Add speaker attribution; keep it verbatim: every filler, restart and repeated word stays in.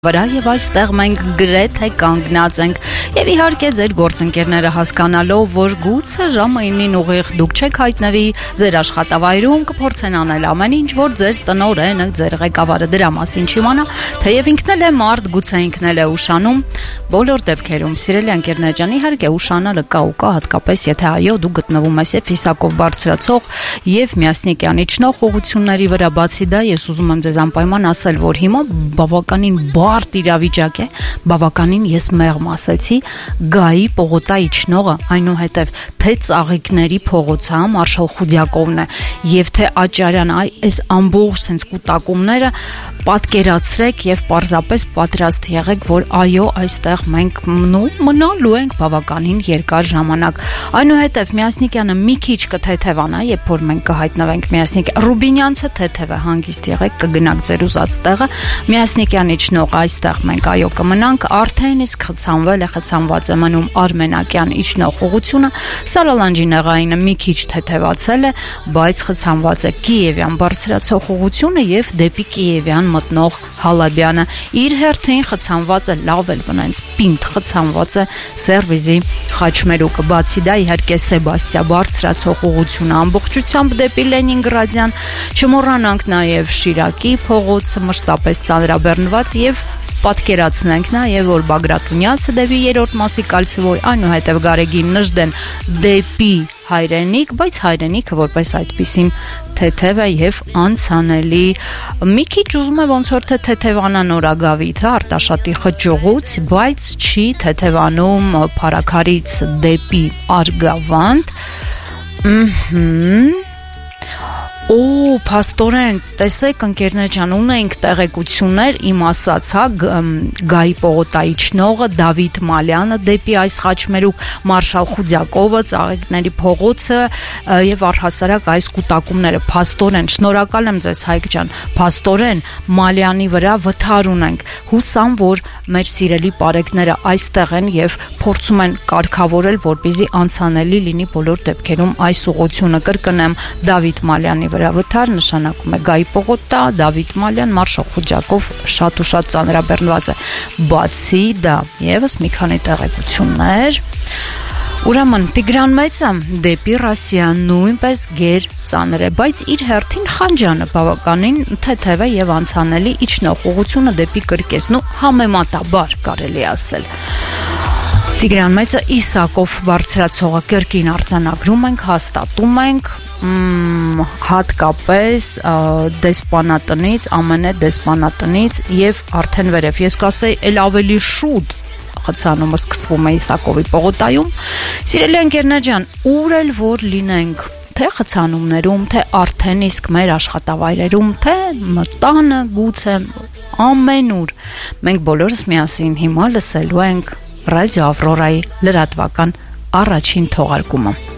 Speaker 1: Վրա եւ այստեղ մենք գրեթե կանգնած ենք եւ իհարկե ձեր գործընկերները հասկանալով, որ գուցե ժամը ինին ուղիղ դուք չեք հայտնվի ձեր աշխատավայրում, կփորձեն անել ամեն ինչ, որ ձեր տնօրենը, ձեր ղեկավարը դրա մասին չիմանա, թեև ինքն էլ է մարդ, գուցե ինքն էլ է ուշանում, բոլոր դեպքերում սիրելի ընկերներ ջան, իհարկե ուշանալը կա ու կա, հատկապես եթե այո դու գտնվում ես եւ ֆիսակով բարձրացող եւ միասնիկյանի ճնող ուղղությունների վրա, բացի դա ես ուզում եմ ձեզ անպայման ասել, որ հիմա բավականին բարդ իրավիճակ է, բավականին ես մեղմ ասեցի, գայի պողոտայի ճնողը, այնուհետև թե ծաղիկների փողոցը, Մարշալ Խուդյակովն է, եւ թե Աճարյան, այս ամբողջ sense կուտակումները պատկերացրեք եւ պարզապես պատրաստ եղեք, որ այո, այստեղ մենք նո մնալու ենք բավականին երկար ժամանակ։ Այնուհետև Միասնիկյանը մի քիչ կթեթևանա, երբ որ մենք կհայտնվենք Միասնիկ Ռուբինյանցը թեթև է, հանգիստ եղեք, կգնաք ձեր ուզած տեղը, Միասնիկյանի ճնող այստեղ մենք այո կմնանք, արդեն իսկ խցանվել է, խցանված է մնում Արմենակյան իջնող ուղությունը, Սարալանջի նեղայինը մի քիչ թեթևացել է, բայց խցանված է Կիևյան բարձրացող ուղությունը եւ դեպի Կիևյան մտնող Հալաբյանը, իր հերթին խցանված է լավ էլ բնենց պինդ խցանված է Սերվիզի Խաչմերուկը, բացի դա իհարկե Սեբաստիա բարձրացող ուղությունը ամբողջությամբ դեպի Լենինգրադյան, չմոռանանք նաեւ Շիրակի փողոցը մշտապես ծանրաբեռնված եւ պատկերացնենք նաև, որ Բագրատունյացը դեպի երրորդ մասի կալցվոյ, այնուհետև Գարեգին Նժդեն դեպի հայրենիք, բայց հայրենիքը որպես այդպիսին թեթև է եւ անցանելի։ Մի քիչ ուզում է ոնց որ թե թեթևանա Նորագավիթը Արտաշատի խճողուց, բայց չի թեթևանում Փարաքարից դեպի Արգավանդ։ Ըհը Օ, փաստորեն, տեսեք ընկերներ ջան, ունենք տեղեկություններ, իմ ասած, հա, Գայի պողոտայի ճնողը Դավիթ Մալյանը դեպի այս Խաչմերուկ, Մարշալ Խուդյակովը, Ծաղիկների փողոցը եւ առհասարակ այս կուտակումները, փաստորեն, շնորհակալ եմ ձեզ Հայկ ջան, փաստորեն Մալյանի վրա վթար ունենք, հուսամ, որ մեր սիրելի բարեկները այստեղ են եւ փորձում են կարգավորել, որպեսզի անցանելի լինի բոլոր դեպքերում այս ուղղությունը, կրկնեմ, Դավիթ Մալյանի վրա վթար նշանակում է Գայի պողոտա, Դավիթ Մալյան, Մարշալ Խուդյակով շատ ու շատ ծանրաբեռնված է, բացի դա եւս մի քանի տեղեկություններ, ուրեմն Տիգրան Մեծը դեպի Ռասիա նույնպես գեր ծանր է, բայց իր հերթին Խանջյանը բավականին թեթև է եւ անցանելի իջնող ուղությունը դեպի Կրկես, նո համեմատաբար կարելի ասել։ Տիգրան Մեծը Իսակով բարձրացողը կրկին արձանագրում ենք, հաստատում ենք, հատկապես դեսպանատնից, ԱՄՆ դեսպանատնից եւ արդեն վերև, ես կասեի, էլ ավելի շուտ խցանումը սկսվում է Իսակովի պողոտայում։ Սիրելի ընկերներ ջան, ուր էլ որ լինենք, թե խցանումներում, թե արդեն իսկ մեր աշխատավայրերում, թե մտանը, գուցե ամենուր, մենք բոլորս միասին հիմա լսելու ենք Ռադիո Ավրորայի լրատվական առաջին թողարկումը։